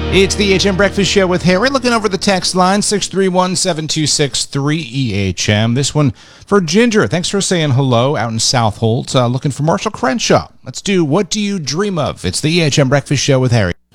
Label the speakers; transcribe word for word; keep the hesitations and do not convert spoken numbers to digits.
Speaker 1: It's the E H M Breakfast Show with Harry. Looking over the text line, six three one, seven two six, three E H M. This one for Ginger. Thanks for saying hello out in South Holt. Uh, looking for Marshall Crenshaw. Let's do What Do You Dream Of? It's the E H M Breakfast Show with Harry.